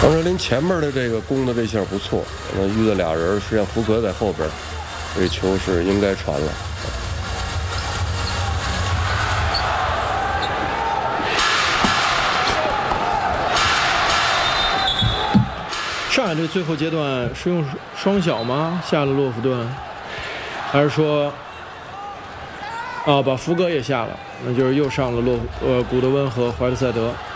王哲林前面的这个攻的这下不错，遇到俩人，实际上福格在后边，这球是应该传了。 上海队最后阶段是用双小吗？下了洛夫顿，还是说，把福格也下了？那就是又上了古德温和怀特塞德。